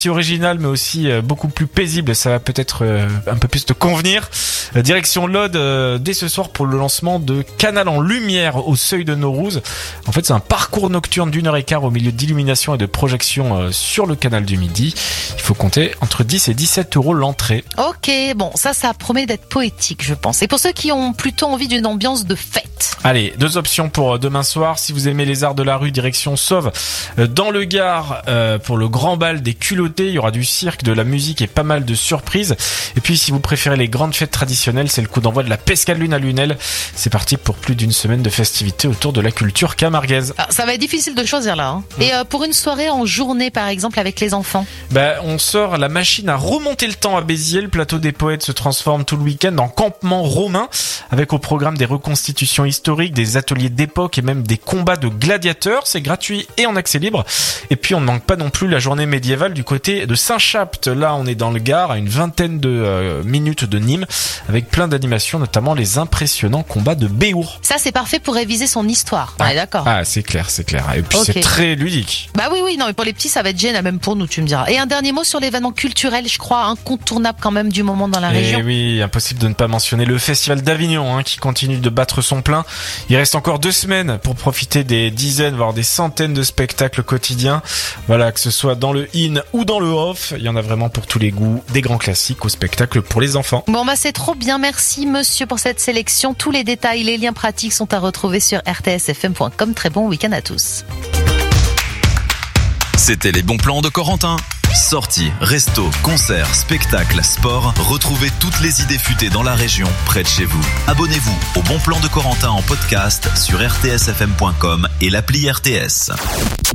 original mais aussi beaucoup plus paisible, ça va peut-être un peu plus te convenir. Direction l'Aude dès ce soir pour le lancement de Canal en lumière au seuil de Naurouz. En fait, c'est un parcours nocturne d'1h15 au milieu d'illumination et de projection sur le canal du Midi. Il faut compter entre 10 et 17 euros l'entrée. Ok, bon, ça promet d'être poétique, je pense. Et pour ceux qui ont plutôt envie d'une ambiance de fête. Allez, 2 options pour demain soir. Si vous aimez les arts de la rue, direction Sauve dans le Gard pour le grand bal des culottés. Il y aura du cirque, de la musique et pas mal de surprises. Et puis, si vous préférez les grandes fêtes traditionnelles, c'est le coup d'envoi de la Pescade-Lune à Lunel. C'est parti pour plus d'une semaine de festivités autour de la culture camarguaise. Ah, ça va être difficile de choisir là. Hein. Et pour une soirée en journée, par exemple, avec les enfants. On sort la machine à remonter le temps à Béziers. Le plateau des poètes se transforme tout le week-end en campement romain, avec au programme des reconstitutions historiques, des ateliers d'époque et même des combats de gladiateurs. C'est gratuit et en accès libre. Et puis, on ne manque pas non plus la journée médiévale du côté de Saint-Chapt. Là, on est dans le Gard, à une vingtaine de minutes de Nîmes, avec plein d'animations, notamment les impressionnants combats de Béour. Ça, c'est parfait pour réviser son histoire. On est d'accord. Ah, c'est clair. Et puis, c'est très ludique. Bah oui, non, mais pour les petits, ça va être génial, même pour nous, tu me diras. Et un dernier mot sur l'événement culturel, je crois, incontournable quand même du moment dans la région. Et oui, impossible de ne pas mentionner le Festival d'Avignon, qui continue de battre son plein. Il reste encore 2 semaines pour profiter des dizaines, voire des centaines de spectacles quotidiens. Voilà, que ce soit dans le in ou dans le off, il y en a vraiment pour tous les goûts, des grands classiques au spectacle pour les enfants. Bon c'est trop bien, merci monsieur pour cette sélection. Tous les détails, les liens pratiques sont à retrouver sur rtsfm.com. Très bon week-end à tous. C'était les bons plans de Corentin. Sorties, restos, concerts, spectacles, sport, retrouvez toutes les idées futées dans la région, près de chez vous. Abonnez-vous au Bon Plan de Corentin en podcast sur rtsfm.com et l'appli RTS.